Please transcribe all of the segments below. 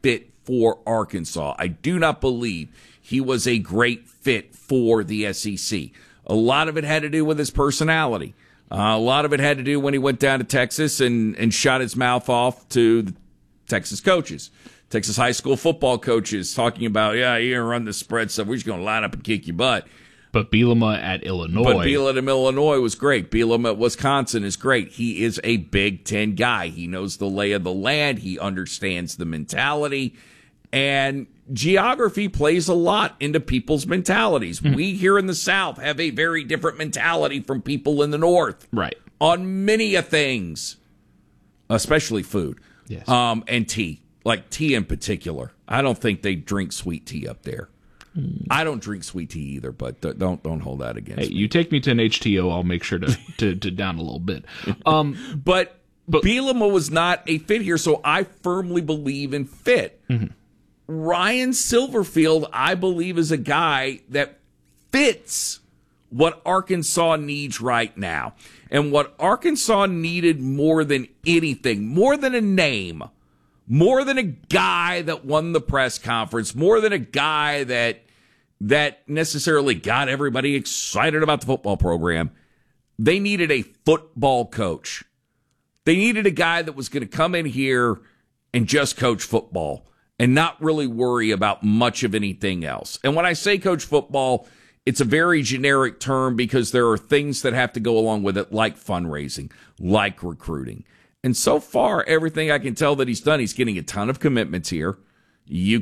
fit for Arkansas. I do not believe he was a great fit for the SEC. A lot of it had to do with his personality. A lot of it had to do when he went down to Texas and shot his mouth off to the Texas coaches, Texas high school football coaches, talking about, yeah, you're going to run the spread stuff. We're just going to line up and kick your butt. But Bielema at Illinois. But Bielema at Illinois was great. Bielema at Wisconsin is great. He is a Big Ten guy. He knows the lay of the land. He understands the mentality. And geography plays a lot into people's mentalities. We here in the South have a very different mentality from people in the North. Right. On many a things, especially food. Yes. And tea. Like tea in particular. I don't think they drink sweet tea up there. I don't drink sweet tea either, but don't hold that against me. You take me to an HTO, I'll make sure to down a little bit. But Bielema was not a fit here, so I firmly believe in fit. Ryan Silverfield, I believe, is a guy that fits what Arkansas needs right now. And what Arkansas needed more than anything, more than a name, more than a guy that won the press conference, more than a guy that necessarily got everybody excited about the football program, they needed a football coach. They needed a guy that was going to come in here and just coach football and not really worry about much of anything else. And when I say coach football, it's a very generic term because there are things that have to go along with it, like fundraising, like recruiting. And so far, everything I can tell that he's done, he's getting a ton of commitments here. You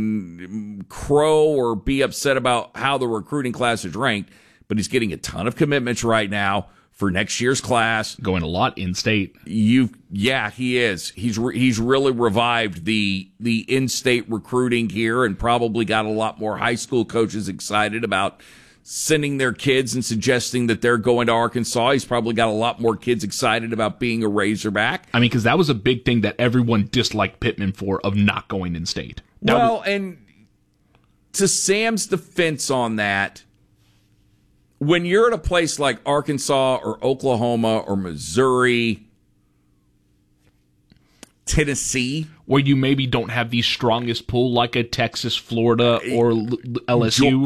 can crow or be upset about how the recruiting class is ranked, but he's getting a ton of commitments right now for next year's class. Going a lot in-state. Yeah, he is. He's really revived the in-state recruiting here and probably got a lot more high school coaches excited about sending their kids and suggesting that they're going to Arkansas. He's probably got a lot more kids excited about being a Razorback. I mean, because that was a big thing that everyone disliked Pittman for, of not going in-state. And to Sam's defense on that, when you're at a place like Arkansas or Oklahoma or Missouri, Tennessee, where you maybe don't have the strongest pull like a Texas, Florida, or LSU.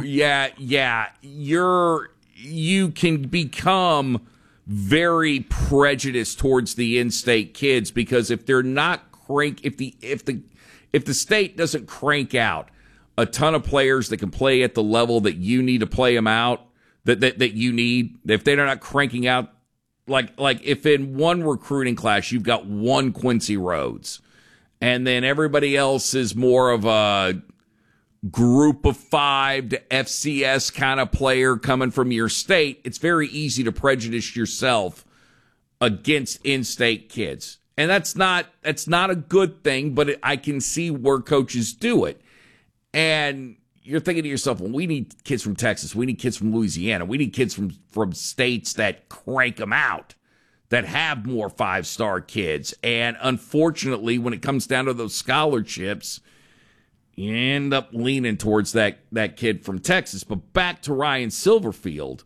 You can become very prejudiced towards the in-state kids because if they're not if the state doesn't crank out a ton of players that can play at the level that you need to play them out, that you need, if they're not cranking out, like if in one recruiting class you've got one Quincy Rhodes, and then everybody else is more of a group of five to FCS kind of player coming from your state, it's very easy to prejudice yourself against in-state kids. And that's not a good thing, but I can see where coaches do it. And you're thinking to yourself, well, we need kids from Texas. We need kids from Louisiana. We need kids from states that crank them out, that have more five-star kids. And unfortunately, when it comes down to those scholarships, you end up leaning towards that kid from Texas. But back to Ryan Silverfield,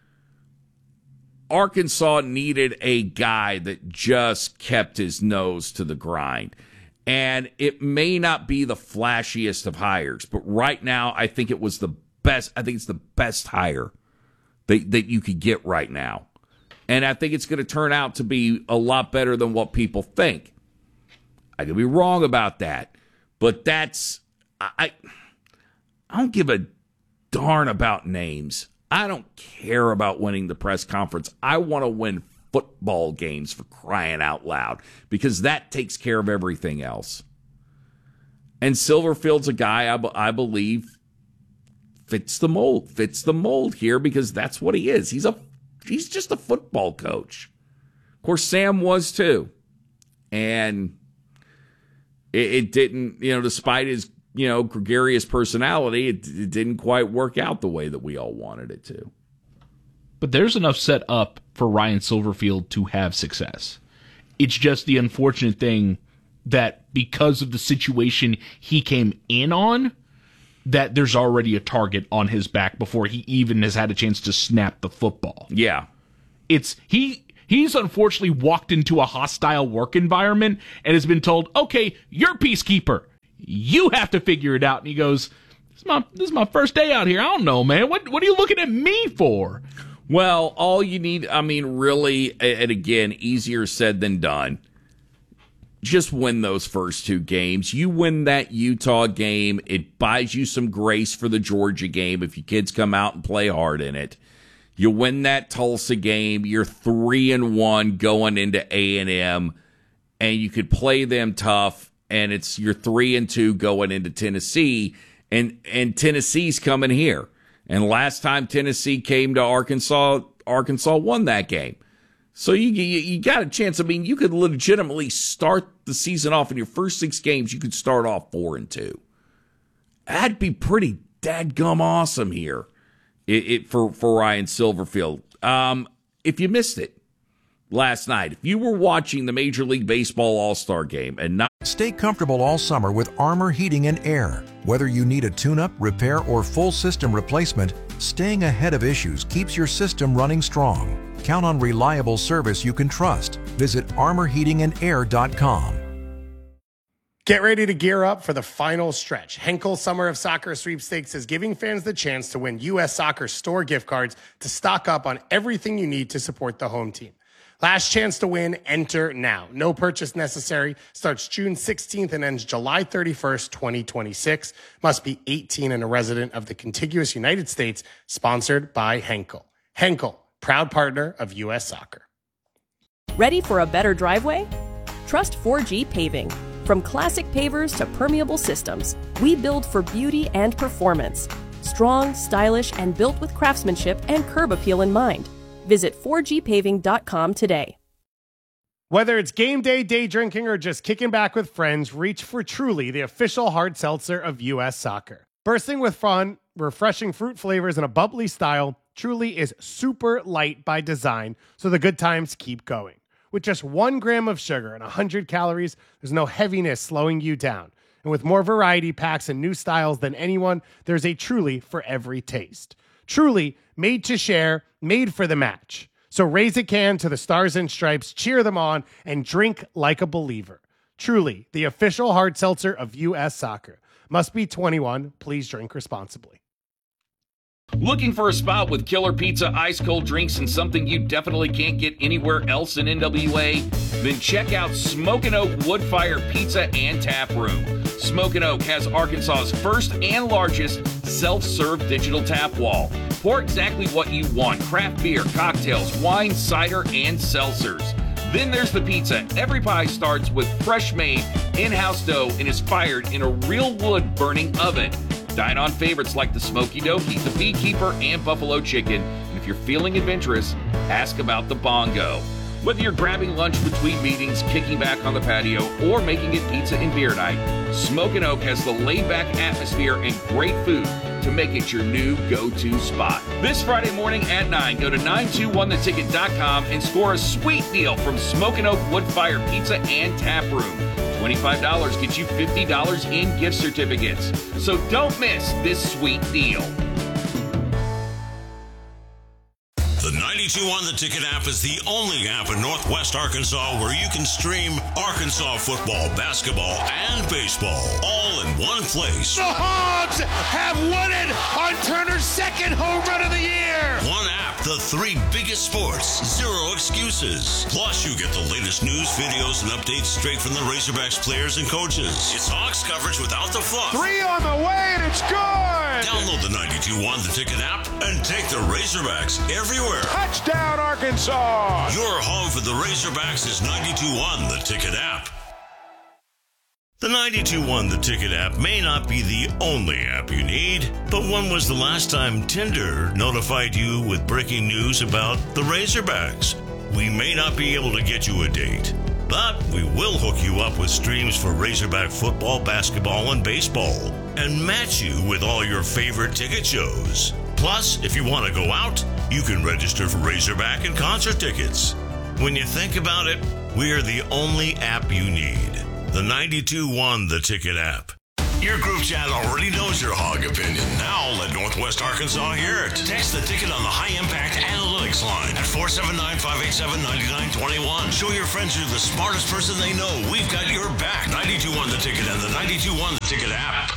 Arkansas needed a guy that just kept his nose to the grind. And it may not be the flashiest of hires, but right now I think it was the best. I think it's the best hire that you could get right now. And I think it's going to turn out to be a lot better than what people think. I could be wrong about that, but I don't give a darn about names. I don't care about winning the press conference. I want to win football games, for crying out loud, because that takes care of everything else. And Silverfield's a guy I believe fits the mold here because that's what he is. He's just a football coach. Of course, Sam was too. And it didn't, despite his, gregarious personality, it didn't quite work out the way that we all wanted it to. But there's enough set up for Ryan Silverfield to have success. It's just the unfortunate thing that because of the situation he came in on, that there's already a target on his back before he even has had a chance to snap the football. Yeah. He's unfortunately walked into a hostile work environment and has been told, okay, you're peacekeeper. You have to figure it out. And he goes, this is my first day out here. I don't know, man. What are you looking at me for? Well, all you need, I mean, really, and again, easier said than done. Just win those first 2 games. You win that Utah game, it buys you some grace for the Georgia game if your kids come out and play hard in it. You win that Tulsa game, you're 3-1 going into A&M, and you could play them tough, and you're 3-2 going into Tennessee, and Tennessee's coming here. And last time Tennessee came to Arkansas won that game. So you got a chance. I mean, you could legitimately start the season off in your first 6 games. You could start off 4-2. That'd be pretty dadgum awesome here for Ryan Silverfield. If you missed it last night, if you were watching the Major League Baseball All-Star Game and not... Stay comfortable all summer with Armor Heating and Air. Whether you need a tune-up, repair, or full system replacement, staying ahead of issues keeps your system running strong. Count on reliable service you can trust. Visit armorheatingandair.com. Get ready to gear up for the final stretch. Henkel Summer of Soccer Sweepstakes is giving fans the chance to win U.S. Soccer store gift cards to stock up on everything you need to support the home team. Last chance to win, enter now. No purchase necessary. Starts June 16th and ends July 31st, 2026. Must be 18 and a resident of the contiguous United States. Sponsored by Henkel. Henkel, proud partner of U.S. Soccer. Ready for a better driveway? Trust 4G Paving. From classic pavers to permeable systems, we build for beauty and performance. Strong, stylish, and built with craftsmanship and curb appeal in mind. Visit 4gpaving.com today. Whether it's game day, day drinking, or just kicking back with friends, reach for Truly, the official hard seltzer of U.S. Soccer. Bursting with fun, refreshing fruit flavors, and a bubbly style, Truly is super light by design, so the good times keep going. With just 1 gram of sugar and 100 calories, there's no heaviness slowing you down. And with more variety packs and new styles than anyone, there's a Truly for every taste. Truly, made to share, made for the match. So raise a can to the Stars and Stripes, cheer them on, and drink like a believer. Truly, the official hard seltzer of U.S. Soccer. Must be 21. Please drink responsibly. Looking for a spot with killer pizza, ice cold drinks, and something you definitely can't get anywhere else in NWA? Then check out Smokin' Oak Woodfire Pizza and Tap Room. Smokin' Oak has Arkansas's first and largest self-serve digital tap wall. Pour exactly what you want: craft beer, cocktails, wine, cider, and seltzers. Then there's the pizza. Every pie starts with fresh-made, in-house dough and is fired in a real wood-burning oven. Dine on favorites like the Smoky Dokie, the Beekeeper, and Buffalo Chicken. And if you're feeling adventurous, ask about the Bongo. Whether you're grabbing lunch between meetings, kicking back on the patio, or making it pizza and beer night, Smokin' Oak has the laid-back atmosphere and great food to make it your new go-to spot. This Friday morning at 9, go to 921theticket.com and score a sweet deal from Smokin' Oak Woodfire Pizza and Tap Room. $25 gets you $50 in gift certificates. So don't miss this sweet deal. The 92.1 The Ticket app is the only app in Northwest Arkansas where you can stream Arkansas football, basketball, and baseball all in one place. The Hogs have won it on Turner's second home run of the year. One app, the 3 biggest sports, 0 excuses. Plus, you get the latest news, videos, and updates straight from the Razorbacks players and coaches. It's Hogs coverage without the fluff. 3 on the way, and it's good. Download the 92.1 The Ticket app and take the Razorbacks everywhere. Touchdown, Arkansas! Your home for the Razorbacks is 92.1 The Ticket app. The 92.1 The Ticket app may not be the only app you need, but when was the last time Tinder notified you with breaking news about the Razorbacks? We may not be able to get you a date, but we will hook you up with streams for Razorback football, basketball, and baseball, and match you with all your favorite ticket shows. Plus, if you want to go out, you can register for Razorback and concert tickets. When you think about it, we are the only app you need. The 92.1 The Ticket app. Your group chat already knows your Hog opinion. Now let Northwest Arkansas hear it. Text the ticket on the high impact analytics Fix line at 479-587-9921. Show your friends you're the smartest person they know. We've got your back. 92.1 The Ticket and the 92.1 The Ticket app.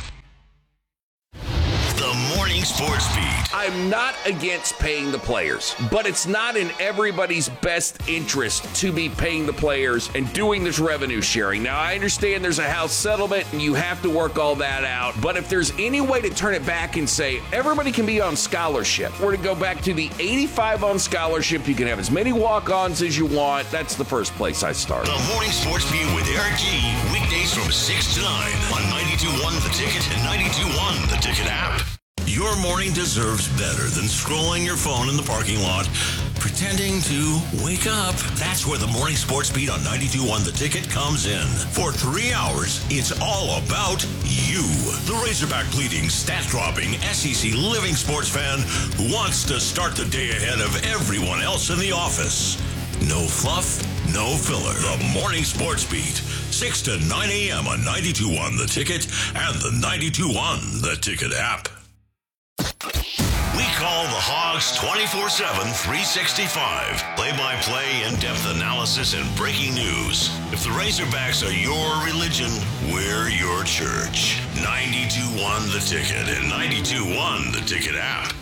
The Morning Sports Beat. I'm not against paying the players, but it's not in everybody's best interest to be paying the players and doing this revenue sharing. Now, I understand there's a House settlement and you have to work all that out, but if there's any way to turn it back and say everybody can be on scholarship, we're to go back to the 85 on scholarship. You can have as many walk-ons as you want. That's the first place I start. The Morning Sports Beat with Eric G. Weekdays from 6 to 9 on 92.1 The Ticket and 92.1 The Ticket app. Your morning deserves better than scrolling your phone in the parking lot, pretending to wake up. That's where the Morning Sports Beat on 92.1 The Ticket comes in. For 3 hours, it's all about you. The Razorback bleeding, stat-dropping, SEC living sports fan who wants to start the day ahead of everyone else in the office. No fluff, no filler. The Morning Sports Beat, 6 to 9 a.m. on 92.1 The Ticket and the 92.1 The Ticket app. We call the Hogs 24/7, 365. Play-by-play, in-depth analysis, and breaking news. If the Razorbacks are your religion, we're your church. 92.1 The Ticket and 92.1 The Ticket app.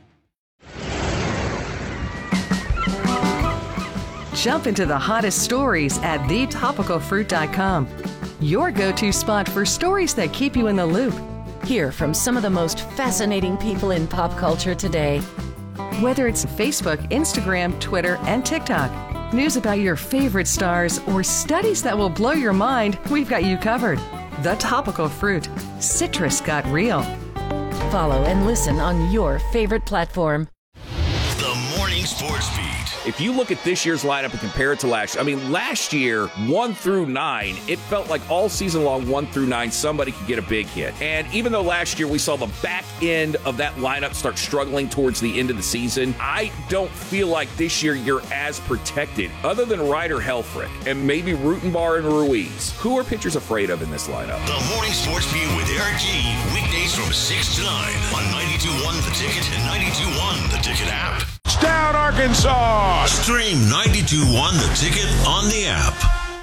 Jump into the hottest stories at thetopicalfruit.com. Your go-to spot for stories that keep you in the loop. Hear from some of the most fascinating people in pop culture today. Whether it's Facebook, Instagram, Twitter, and TikTok, news about your favorite stars, or studies that will blow your mind, we've got you covered. The Topical Fruit. Citrus got real. Follow and listen on your favorite platform. The Morning Sports Beat. If you look at this year's lineup and compare it to last year, I mean, last year, 1 through 9, it felt like all season long, 1 through 9, somebody could get a big hit. And even though last year we saw the back end of that lineup start struggling towards the end of the season, I don't feel like this year you're as protected, other than Ryder Helfrich and maybe Rutenbar and Ruiz. Who are pitchers afraid of in this lineup? The Morning Sports Beat with Eric G. Weekdays from 6 to 9 on 92.1 The Ticket and 92.1 The Ticket app. Down, Arkansas! Stream 92.1 The Ticket on the app.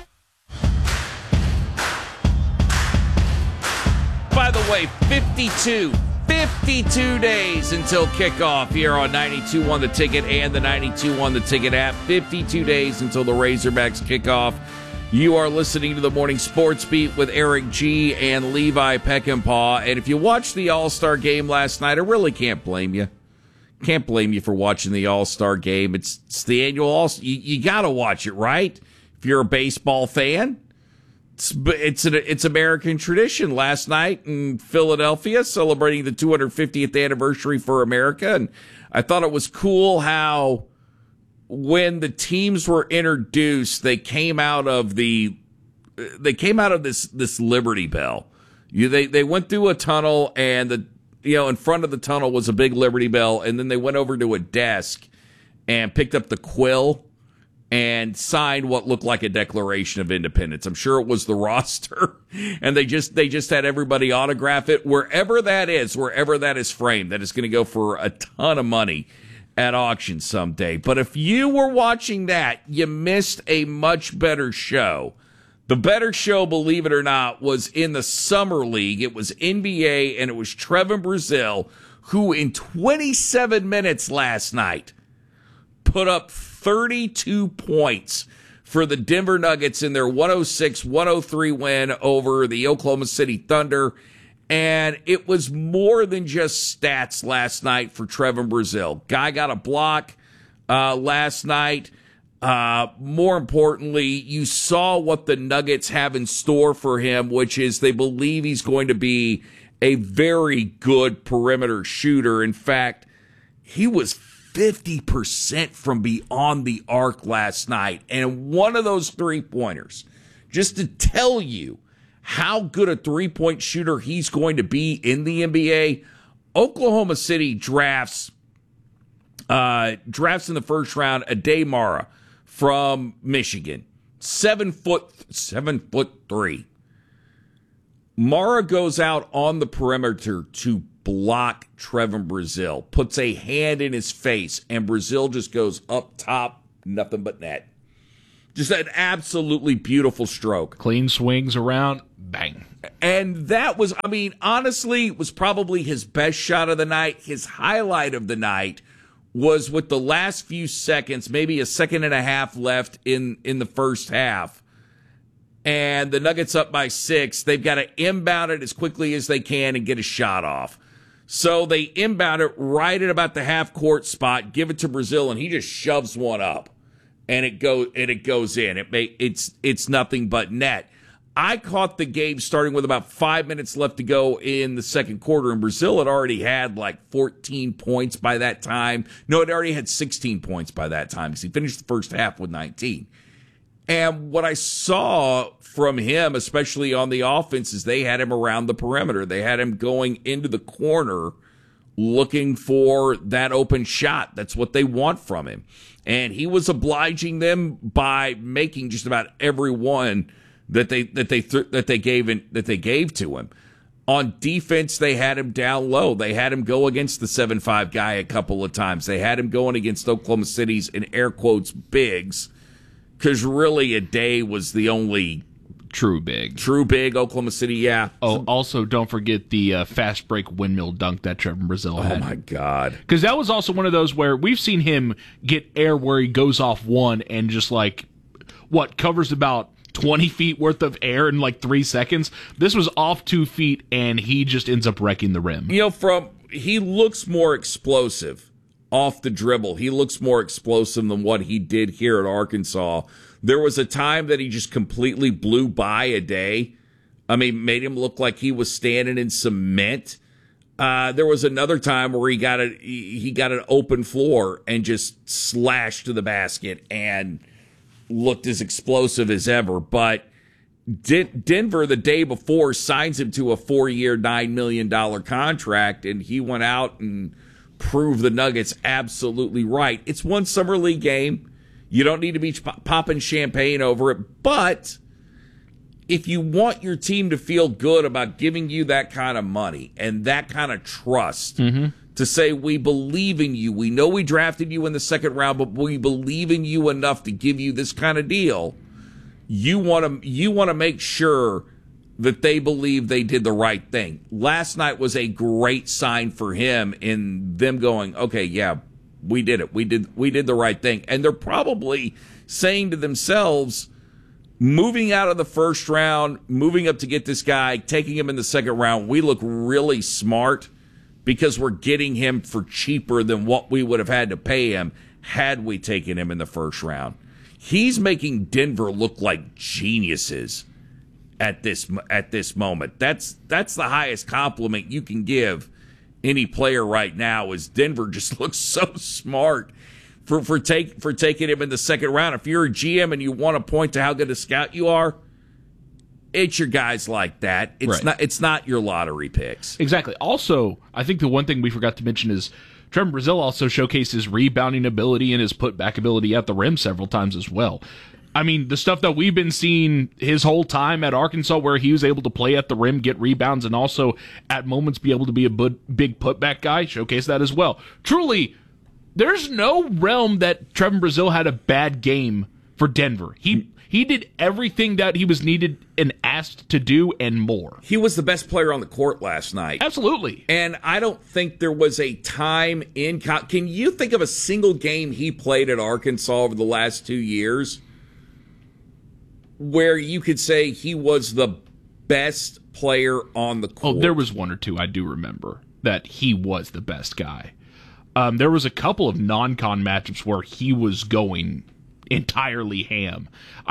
By the way, 52 days until kickoff here on 92.1 The Ticket and the 92.1 The Ticket app. 52 days until the Razorbacks kickoff. You are listening to the Morning Sports Beat with Eric G. and Levi Peckinpah. And if you watched the All-Star game last night, I really can't blame you. Can't blame you for watching the All-Star game. It's the annual All-Star. You got to watch it, right? If you're a baseball fan, it's American tradition. Last night in Philadelphia, celebrating the 250th anniversary for America, and I thought it was cool how when the teams were introduced, they came out of this Liberty Bell. They went through a tunnel, and in front of the tunnel was a big Liberty Bell, and then they went over to a desk and picked up the quill and signed what looked like a Declaration of Independence. I'm sure it was the roster, and they just had everybody autograph it wherever that is framed. That is going to go for a ton of money at auction someday. But if you were watching that, you missed a much better show. The better show, believe it or not, was in the Summer League. It was NBA, and it was Trevin Brazile, who in 27 minutes last night put up 32 points for the Denver Nuggets in their 106-103 win over the Oklahoma City Thunder. And it was more than just stats last night for Trevin Brazile. Guy got a block last night. More importantly, you saw what the Nuggets have in store for him, which is they believe he's going to be a very good perimeter shooter. In fact, he was 50% from beyond the arc last night. And one of those three-pointers, just to tell you how good a three-point shooter he's going to be in the NBA, Oklahoma City drafts in the first round Ade Mara from Michigan, 7'3". Mara goes out on the perimeter to block Trevin Brazile, puts a hand in his face, and Brazile just goes up top, nothing but net. Just an absolutely beautiful stroke. Clean swings around, bang. And that was, I mean, honestly, was probably his best shot of the night. His highlight of the night was with the last few seconds, maybe a second and a half left in the first half. And the Nuggets up by 6. They've got to inbound it as quickly as they can and get a shot off. So they inbound it right at about the half-court spot, give it to Brazile, and he just shoves one up. And it goes in. It's nothing but net. I caught the game starting with about 5 minutes left to go in the second quarter, and Brazile had already had like 14 points by that time. No, it already had 16 points by that time because he finished the first half with 19. And what I saw from him, especially on the offense, is they had him around the perimeter. They had him going into the corner looking for that open shot. That's what they want from him. And he was obliging them by making just about every one that they gave to him. On defense, they had him down low. They had him go against the 7'5" guy a couple of times. They had him going against Oklahoma City's, in air quotes, bigs, because really a day was the only true big. Oklahoma City, yeah. Oh, also don't forget the fast break windmill dunk that Trevin Brazile had. Oh, my God. Because that was also one of those where we've seen him get air where he goes off one and just covers about 20 feet worth of air in 3 seconds. This was off 2 feet, and he just ends up wrecking the rim. He looks more explosive off the dribble. He looks more explosive than what he did here at Arkansas. There was a time that he just completely blew by a day. I mean, made him look like he was standing in cement. There was another time where he got an open floor and just slashed to the basket and looked as explosive as ever. But Denver, the day before, signs him to a 4-year, $9 million contract, and he went out and proved the Nuggets absolutely right. It's one summer league game. You don't need to be popping champagne over it. But if you want your team to feel good about giving you that kind of money and that kind of trust to say, we believe in you, we know we drafted you in the second round, but we believe in you enough to give you this kind of deal, you want to make sure that they believe they did the right thing. Last night was a great sign for him in them going, okay, yeah, we did it. We did the right thing. And they're probably saying to themselves, moving out of the first round, moving up to get this guy, taking him in the second round, we look really smart because we're getting him for cheaper than what we would have had to pay him had we taken him in the first round. He's making Denver look like geniuses at this moment. That's the highest compliment you can give any player right now, is Denver just looks so smart for taking him in the second round. If you're a GM and you want to point to how good a scout you are, it's your guys like that. It's not your lottery picks. Exactly. Also, I think the one thing we forgot to mention is Trevin Brazile also showcased his rebounding ability and his putback ability at the rim several times as well. I mean, the stuff that we've been seeing his whole time at Arkansas, where he was able to play at the rim, get rebounds, and also at moments be able to be a big putback guy, showcase that as well. Truly, there's no realm that Trevin Brazile had a bad game for Denver. He did everything that he was needed and asked to do and more. He was the best player on the court last night. Absolutely. And I don't think there was a time in... Can you think of a single game he played at Arkansas over the last 2 years where you could say he was the best player on the court? Oh, there was one or two I do remember that he was the best guy. There was a couple of non-con matchups where he was going entirely ham.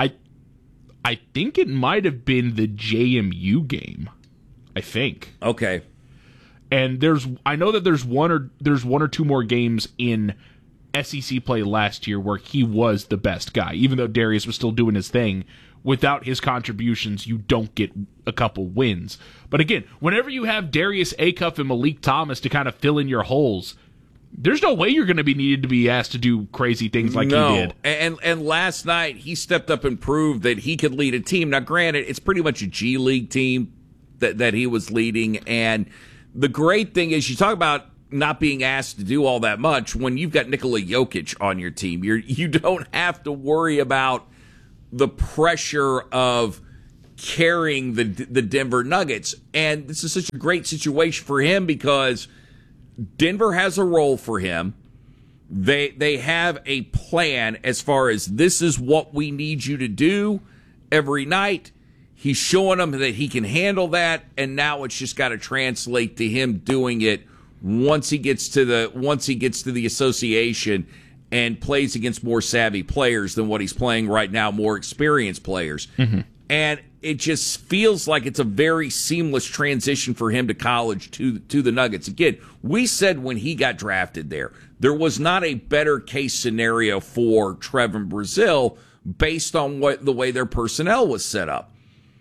I think it might have been the JMU game. I think. Okay. And I know that there's one or two more games in SEC play last year where he was the best guy, even though Darius was still doing his thing. Without his contributions, you don't get a couple wins. But again, whenever you have Darius Acuff and Malik Thomas to kind of fill in your holes, there's no way you're going to be needed to be asked to do crazy things like he did. And last night, he stepped up and proved that he could lead a team. Now, granted, it's pretty much a G League team that he was leading, and the great thing is you talk about not being asked to do all that much when you've got Nikola Jokic on your team. You don't have to worry about the pressure of carrying the Denver Nuggets. And this is such a great situation for him because Denver has a role for him. They have a plan as far as this is what we need you to do every night. He's showing them that he can handle that, and now it's just got to translate to him doing it once he gets to the association and plays against more savvy players than what he's playing right now, more experienced players. Mm-hmm. And it just feels like it's a very seamless transition for him to college to the Nuggets. Again, we said when he got drafted there was not a better case scenario for Trevon Brazile based on the way their personnel was set up.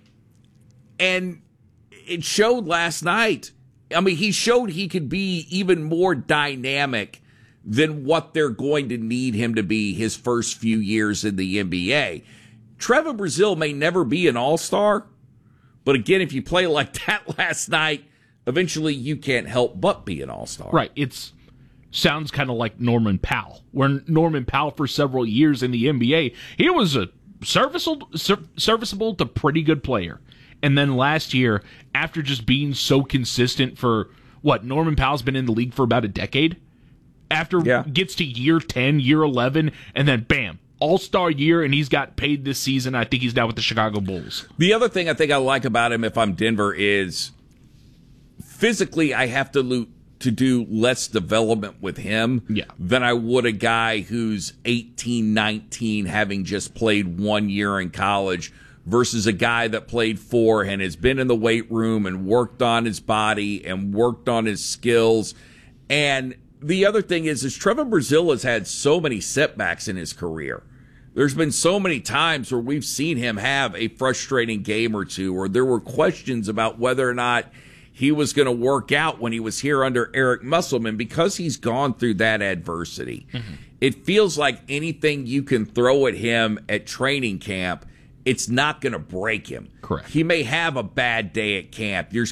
And it showed last night. I mean, he showed he could be even more dynamic than what they're going to need him to be his first few years in the NBA. Trevon Brazile may never be an all-star, but again, if you play like that last night, eventually you can't help but be an all-star. Right. It sounds kind of like Norman Powell, where Norman Powell for several years in the NBA, he was a serviceable to pretty good player. And then last year, after just being so consistent for, Norman Powell's been in the league for about a decade? Gets to year 10, year 11, and then bam, all-star year, and he's got paid this season. I think he's now with the Chicago Bulls. The other thing I think I like about him if I'm Denver is physically I have to do less development with him than I would a guy who's 18, 19, having just played 1 year in college, versus a guy that played 4 and has been in the weight room and worked on his body and worked on his skills. And the other thing is Trevon Brazile has had so many setbacks in his career. There's been so many times where we've seen him have a frustrating game or two, or there were questions about whether or not he was going to work out when he was here under Eric Musselman. Because he's gone through that adversity, it feels like anything you can throw at him at training camp, it's not going to break him. Correct. He may have a bad day at camp. You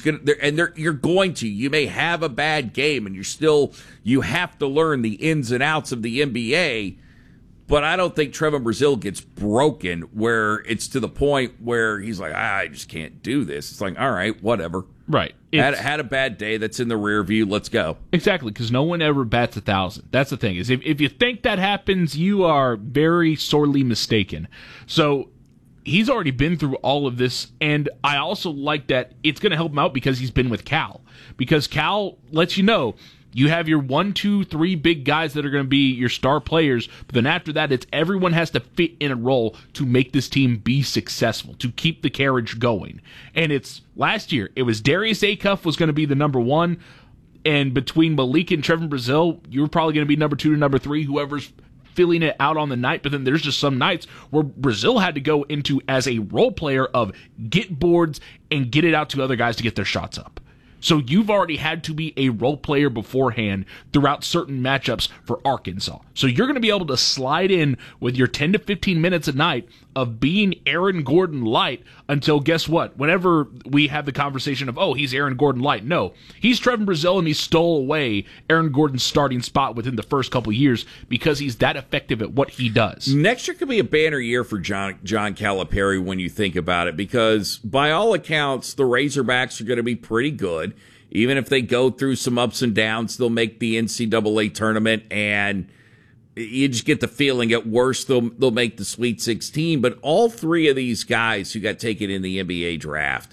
may have a bad game, and you have to learn the ins and outs of the NBA. But I don't think Trevon Brazile gets broken where it's to the point where he's like, I just can't do this. It's like, all right, whatever. Right. Had a bad day. That's in the rear view. Let's go. Exactly, because no one ever bats 1,000. That's the thing. Is if you think that happens, you are very sorely mistaken. So he's already been through all of this, and I also like that it's going to help him out because he's been with Cal. Because Cal lets you know you have your 1, 2, 3 big guys that are going to be your star players, but then after that, it's everyone has to fit in a role to make this team be successful, to keep the carriage going. And it's last year, it was Darius Acuff was going to be the number 1, and between Malik and Trevon Brazile, you were probably going to be number 2 to number 3, whoever's filling it out on the night. But then there's just some nights where Brazile had to go into as a role player of get boards and get it out to other guys to get their shots up. So you've already had to be a role player beforehand throughout certain matchups for Arkansas. So you're going to be able to slide in with your 10 to 15 minutes a night of being Aaron Gordon light until, guess what? Whenever we have the conversation of, he's Aaron Gordon light. No, he's Trevon Brazile, and he stole away Aaron Gordon's starting spot within the first couple years because he's that effective at what he does. Next year could be a banner year for John Calipari when you think about it, because by all accounts, the Razorbacks are going to be pretty good. Even if they go through some ups and downs, they'll make the NCAA tournament, and you just get the feeling at worst they'll make the Sweet 16. But all 3 of these guys who got taken in the NBA draft,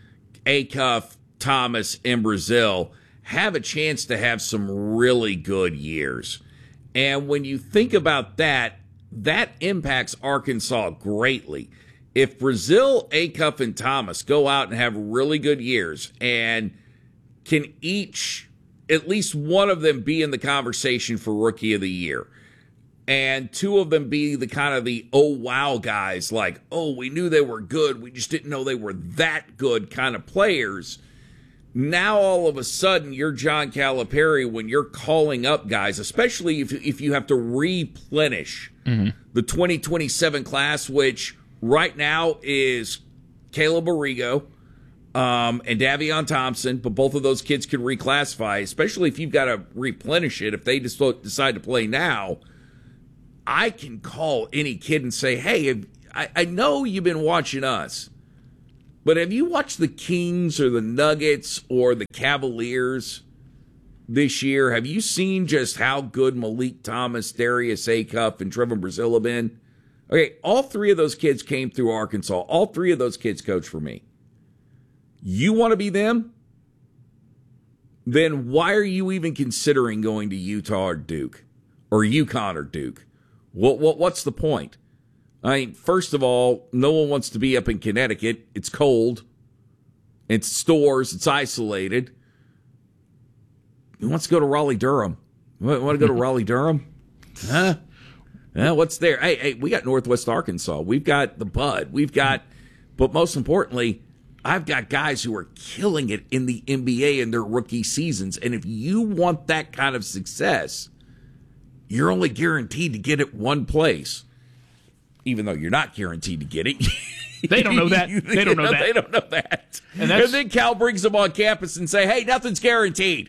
Acuff, Thomas, and Brazile, have a chance to have some really good years. And when you think about that, that impacts Arkansas greatly. If Brazile, Acuff, and Thomas go out and have really good years and can each, at least one of them, be in the conversation for Rookie of the Year, and 2 of them be the kind of the wow guys, like, we knew they were good, we just didn't know they were that good kind of players. Now all of a sudden you're John Calipari when you're calling up guys, especially if you have to replenish the 2027 class, which right now is Caleb Arrigo, and Davion Thompson, but both of those kids can reclassify, especially if you've got to replenish it. If they just decide to play now, I can call any kid and say, hey, I know you've been watching us, but have you watched the Kings or the Nuggets or the Cavaliers this year? Have you seen just how good Malik Thomas, Darius Acuff, and Trevor Brazile have been? Okay, all three of those kids came through Arkansas. All three of those kids coached for me. You want to be them? Then why are you even considering going to Utah or Duke or UConn or Duke? What's the point? I mean, first of all, no one wants to be up in Connecticut. It's cold. It's stores. It's isolated. Who wants to go to Raleigh-Durham? Want to go to Raleigh-Durham? Huh? What's there? Hey, we got Northwest Arkansas. We've got the Bud. But most importantly, I've got guys who are killing it in the NBA in their rookie seasons. And if you want that kind of success, you're only guaranteed to get it one place. Even though you're not guaranteed to get it. They don't know that. They don't know that. They don't know that. And then Cal brings them on campus and say, hey, nothing's guaranteed.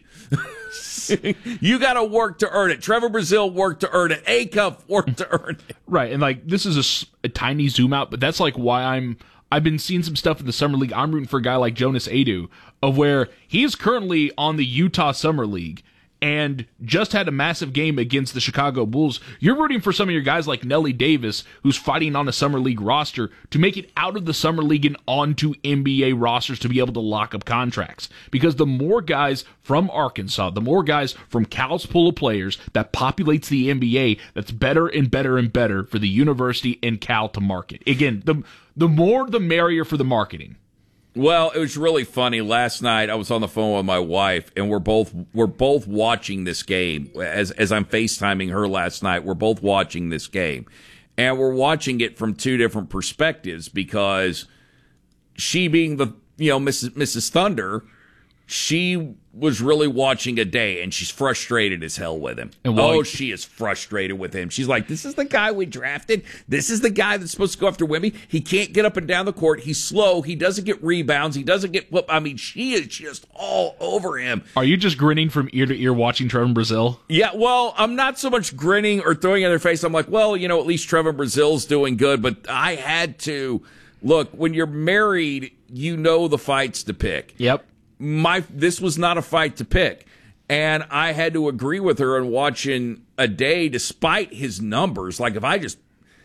You got to work to earn it. Trevor Brazile worked to earn it. Acuff worked to earn it. Right. And like, this is a tiny zoom out, but that's like why I've been seeing some stuff in the Summer League. I'm rooting for a guy like Jonas Adu, of where he's currently on the Utah Summer League and just had a massive game against the Chicago Bulls. You're rooting for some of your guys like Nelly Davis, who's fighting on a Summer League roster, to make it out of the Summer League and onto NBA rosters to be able to lock up contracts. Because the more guys from Arkansas, the more guys from Cal's pool of players that populates the NBA, that's better and better and better for the university and Cal to market. Again, the more the merrier for the marketing. Well, it was really funny. Last night I was on the phone with my wife, and we're both watching this game. As I'm FaceTiming her last night, we're both watching this game. And we're watching it from two different perspectives, because she, being the Mrs. Thunder, she was really watching a day, and she's frustrated as hell with him. She is frustrated with him. She's like, this is the guy we drafted. This is the guy that's supposed to go after Wemby. He can't get up and down the court. He's slow. He doesn't get rebounds. He doesn't get she is just all over him. Are you just grinning from ear to ear watching Trevor Brazile? Yeah, well, I'm not so much grinning or throwing in their face. I'm like, well, at least Trevor Brazile's doing good. But I had to look, when you're married, the fights to pick. Yep. This was not a fight to pick, and I had to agree with her on watching a day despite his numbers. Like, if I just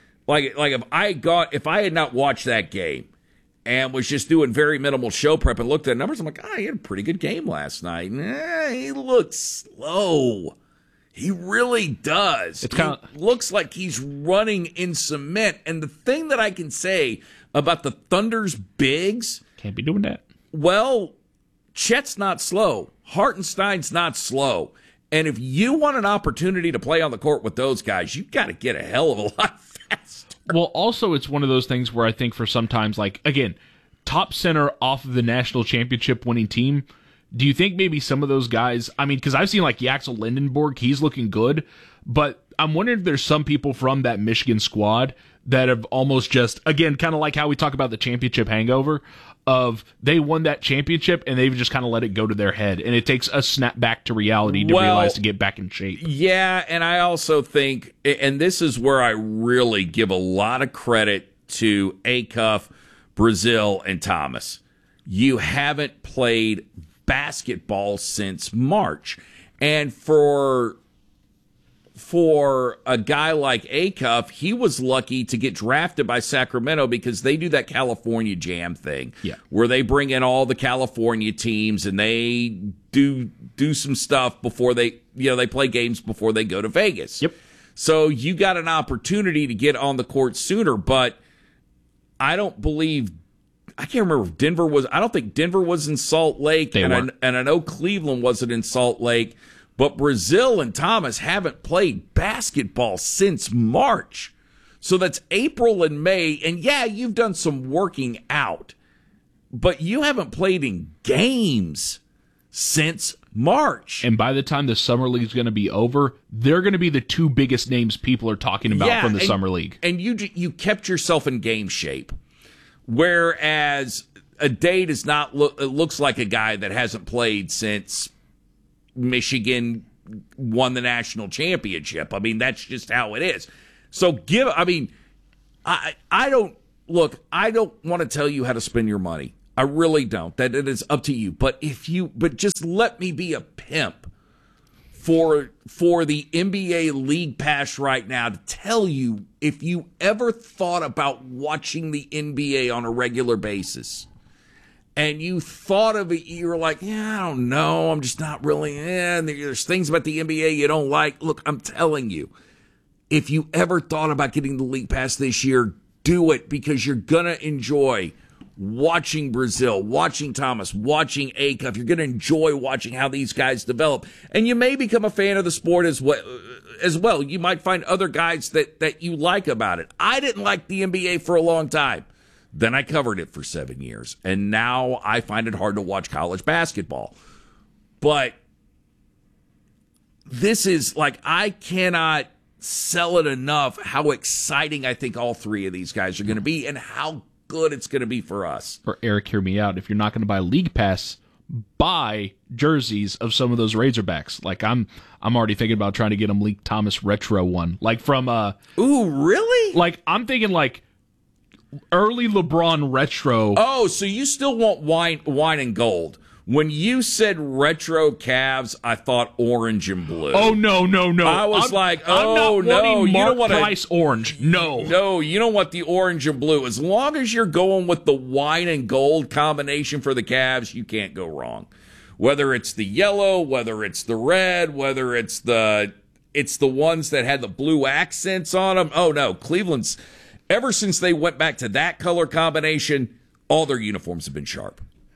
if I had not watched that game and was just doing very minimal show prep and looked at the numbers, I'm like, he had a pretty good game last night. He looks slow. He really does. It looks like he's running in cement. And the thing that I can say about the Thunder's bigs, can't be doing that. Well, Chet's not slow. Hartenstein's not slow. And if you want an opportunity to play on the court with those guys, you've got to get a hell of a lot faster. Well, also, it's one of those things where I think for sometimes, like, again, top center off of the national championship winning team, do you think maybe some of those guys, because I've seen like Yaxel Lindenborg, he's looking good, but I'm wondering if there's some people from that Michigan squad that have almost just, again, kind of like how we talk about the championship hangover, of they won that championship and they've just kind of let it go to their head, and it takes a snap back to reality to realize to get back in shape. Yeah, and I also think, and this is where I really give a lot of credit to Acuff, Brazile, and Thomas. You haven't played basketball since March, and for a guy like Acuff, he was lucky to get drafted by Sacramento because they do that California Jam thing, where they bring in all the California teams and they do some stuff before they play games before they go to Vegas. Yep. So you got an opportunity to get on the court sooner, but I can't remember if Denver was. I don't think Denver was in Salt Lake, and I know Cleveland wasn't in Salt Lake. But Brazile and Thomas haven't played basketball since March. So that's April and May. And yeah, you've done some working out, but you haven't played in games since March. And by the time the Summer League is going to be over, they're going to be the two biggest names people are talking about from the Summer League. And you kept yourself in game shape. Whereas Dade is not. It looks like a guy that hasn't played since Michigan won the national championship. I mean, that's just how it is. So I don't want to tell you how to spend your money. I really don't. That it is up to you. But just let me be a pimp for the NBA League Pass right now to tell you, if you ever thought about watching the NBA on a regular basis and you thought of it, you were like, yeah, I don't know, I'm just not really in. There's things about the NBA you don't like. Look, I'm telling you, if you ever thought about getting the League Pass this year, do it, because you're going to enjoy watching Brazile, watching Thomas, watching Acuff. You're going to enjoy watching how these guys develop. And you may become a fan of the sport as well. You might find other guys that you like about it. I didn't like the NBA for a long time. Then I covered it for 7 years. And now I find it hard to watch college basketball. But this is like, I cannot sell it enough how exciting I think all three of these guys are going to be and how good it's going to be for us. Or Eric, hear me out. If you're not going to buy League Pass, buy jerseys of some of those Razorbacks. Like I'm already thinking about trying to get a Malik Thomas retro one. Like from Ooh, really? Like I'm thinking like early LeBron retro. Oh, so you still want wine and gold. When you said retro Cavs, I thought orange and blue. Oh, no. I was I'm not wanting Mark Price orange. No. No, you don't want the orange and blue. As long as you're going with the wine and gold combination for the Cavs, you can't go wrong. Whether it's the yellow, whether it's the red, whether it's the ones that had the blue accents on them. Oh, no. Cleveland's, ever since they went back to that color combination, all their uniforms have been sharp.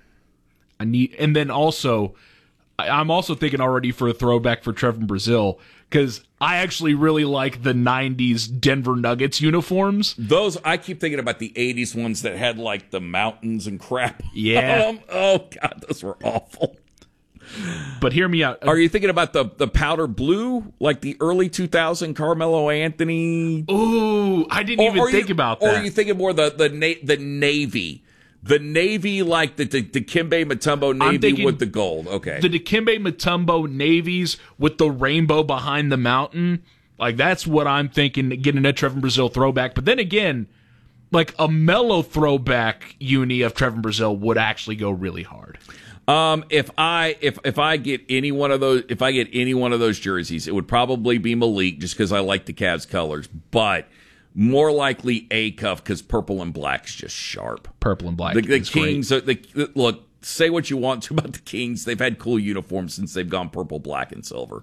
And then also, I'm also thinking already for a throwback for Trevor Brazile, because I actually really like the 90s Denver Nuggets uniforms. Those, I keep thinking about the 80s ones that had like the mountains and crap. Yeah. Oh, God, those were awful. But hear me out. Are you thinking about the powder blue, like the early 2000 Carmelo Anthony? Ooh, I didn't even think about that. Or are you thinking more the navy? The navy, like the Dikembe Mutombo navy with the gold. Okay. The Dikembe Mutombo navies with the rainbow behind the mountain. Like, that's what I'm thinking, getting a Trevor Brazile throwback. But then again, like a mellow throwback uni of Trevor Brazile would actually go really hard. If I get any one of those jerseys, it would probably be Malik, just because I like the Cavs colors. But more likely Acuff, because purple and black's just sharp. Purple and black. The Kings, look, say what you want to about the Kings. They've had cool uniforms since they've gone purple, black, and silver.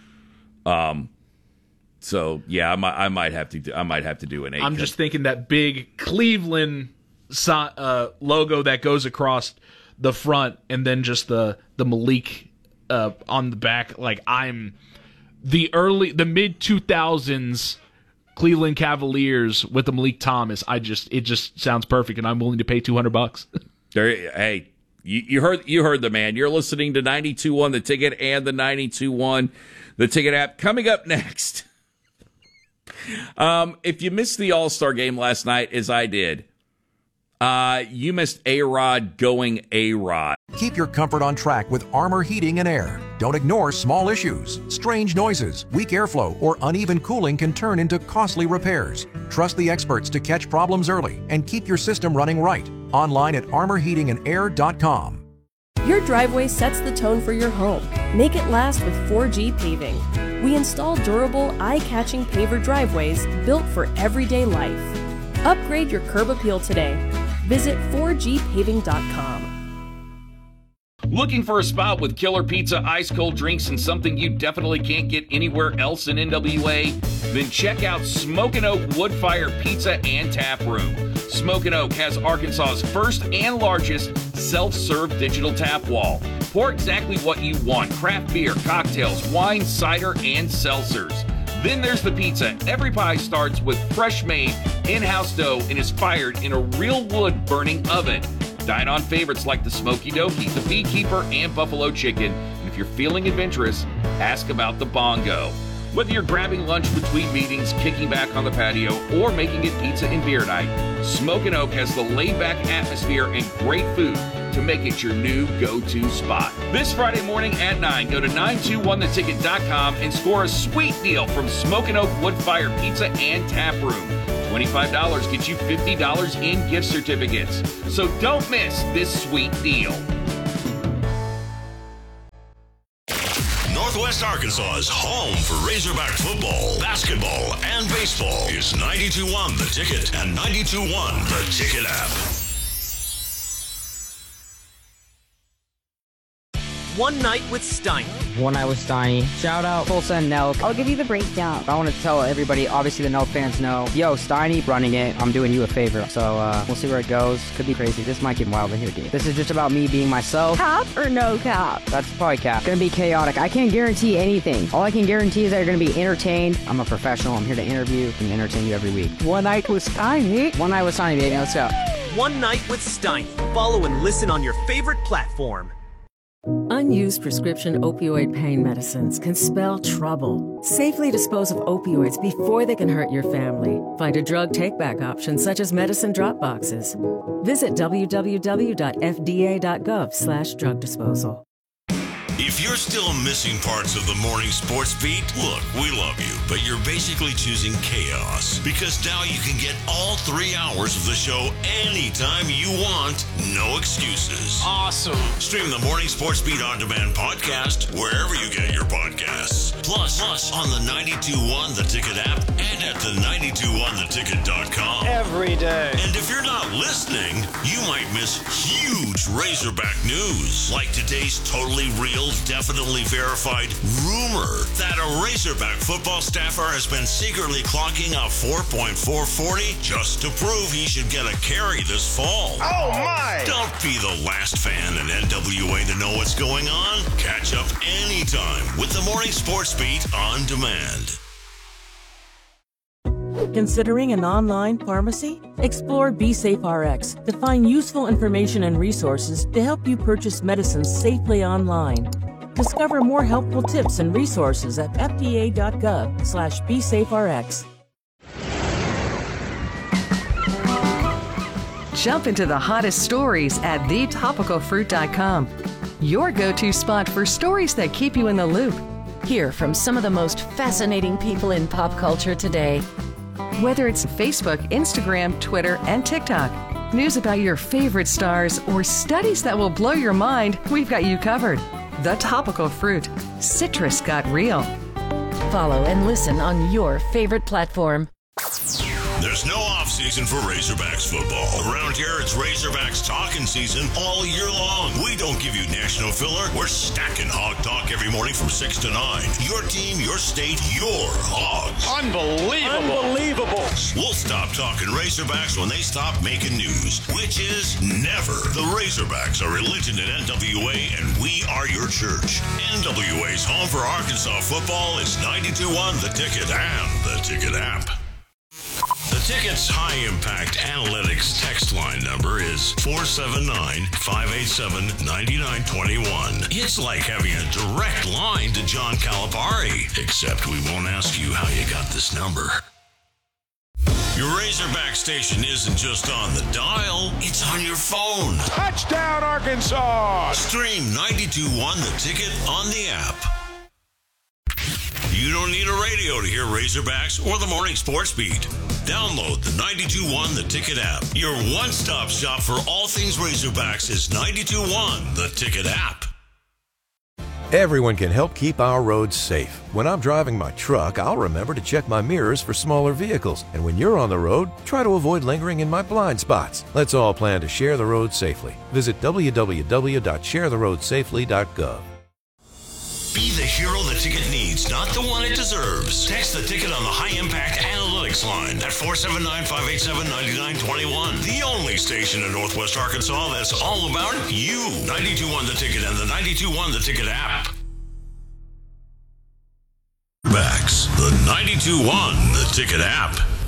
So yeah, I might have to do an Acuff. I'm just thinking that big Cleveland logo that goes across the front, and then just the Malik on the back. Like, I'm the mid 2000s Cleveland Cavaliers with the Malik Thomas. It just sounds perfect, and I'm willing to pay $200. Hey, you heard the man. You're listening to 92.1 The Ticket and the 92.1 The Ticket app. Coming up next, if you missed the All-Star game last night, as I did, you missed A-Rod going A-Rod. Keep your comfort on track with Armor Heating and Air. Don't ignore small issues. Strange noises, weak airflow, or uneven cooling can turn into costly repairs. Trust the experts to catch problems early and keep your system running right. Online at armorheatingandair.com. Your driveway sets the tone for your home. Make it last with 4G Paving. We install durable, eye-catching paver driveways built for everyday life. Upgrade your curb appeal today. Visit 4gpaving.com. Looking for a spot with killer pizza, ice-cold drinks, and something you definitely can't get anywhere else in NWA? Then check out Smokin' Oak Woodfire Pizza and Tap Room. Smokin' Oak has Arkansas's first and largest self-serve digital tap wall. Pour exactly what you want: craft beer, cocktails, wine, cider, and seltzers. Then there's the pizza. Every pie starts with fresh-made, in-house dough and is fired in a real wood-burning oven. Dine on favorites like the Smoky Dokie, the Beekeeper, and Buffalo Chicken. And if you're feeling adventurous, ask about the Bongo. Whether you're grabbing lunch between meetings, kicking back on the patio, or making it pizza and beer night, Smokin' Oak has the laid-back atmosphere and great food to make it your new go-to spot. This Friday morning at 9, go to 921theticket.com and score a sweet deal from Smokin' Oak Wood-Fire Pizza and Tap Room. $25 gets you $50 in gift certificates. So don't miss this sweet deal. Northwest Arkansas's home for Razorback football, basketball, and baseball is 92.1 The Ticket and 92.1 The Ticket app. One Night with Steiny. One Night with Steiny. Shout out Tulsa and Nelk. I'll give you the breakdown. I want to tell everybody, obviously the Nelk fans know, yo, Steiny running it. I'm doing you a favor. So we'll see where it goes. Could be crazy. This might get wild in here, dude. This is just about me being myself. Cap or no cap? That's probably cap. Gonna be chaotic. I can't guarantee anything. All I can guarantee is that you're gonna be entertained. I'm a professional. I'm here to interview and entertain you every week. One Night with Steiny. One Night with Steiny, baby. Let's go. One Night with Steiny. Follow and listen on your favorite platform. Unused prescription opioid pain medicines can spell trouble. Safely dispose of opioids before they can hurt your family. Find a drug take-back option such as medicine drop boxes. Visit www.fda.gov/drug disposal. If you're still missing parts of the morning sports beat, look, we love you, but you're basically choosing chaos. Because now you can get all 3 hours of the show anytime you want, no excuses. Awesome. Stream the Morning Sports Beat On Demand podcast wherever you get your podcasts. Plus on the 92.1 The Ticket app and at the 92ontheticket.com. Every day. And if you're not listening, you might miss huge Razorback news, like today's totally real, definitely verified rumor that a Razorback football staffer has been secretly clocking a 4.440 just to prove he should get a carry this fall. Oh my! Don't be the last fan in NWA to know what's going on. Catch up anytime with the Morning Sports Beat On Demand. Considering an online pharmacy? Explore BeSafeRx to find useful information and resources to help you purchase medicines safely online. Discover more helpful tips and resources at fda.gov/BeSafeRx. Jump into the hottest stories at thetopicalfruit.com. Your go-to spot for stories that keep you in the loop. Hear from some of the most fascinating people in pop culture today. Whether it's Facebook, Instagram, Twitter, and TikTok, news about your favorite stars, or studies that will blow your mind, we've got you covered. The Topical Fruit. Citrus got real. Follow and listen on your favorite platform. There's no off-season for Razorbacks football. Around here, it's Razorbacks talking season all year long. We don't give you national filler. We're stacking Hog Talk every morning from 6 to 9. Your team, your state, your Hogs. Unbelievable. We'll stop talking Razorbacks when they stop making news, which is never. The Razorbacks are religion at NWA, and we are your church. NWA's home for Arkansas football is 92.1 The Ticket and The Ticket app. The Ticket's high-impact analytics text line number is 479-587-9921. It's like having a direct line to John Calipari, except we won't ask you how you got this number. Your Razorback station isn't just on the dial, it's on your phone. Touchdown, Arkansas! Stream 92.1 The Ticket on the app. You don't need a radio to hear Razorbacks or the Morning Sports Beat. Download the 92.1 The Ticket app. Your one-stop shop for all things Razorbacks is 92.1 The Ticket app. Everyone can help keep our roads safe. When I'm driving my truck, I'll remember to check my mirrors for smaller vehicles. And when you're on the road, try to avoid lingering in my blind spots. Let's all plan to share the road safely. Visit www.sharetheroadsafely.gov. Be the hero the ticket needs, not the one it deserves. Text the ticket on the high-impact analytics line at 479-587-9921. The only station in Northwest Arkansas that's all about you. 92.1 The Ticket and the 92.1 The Ticket app. Backs, the 92.1 The Ticket app.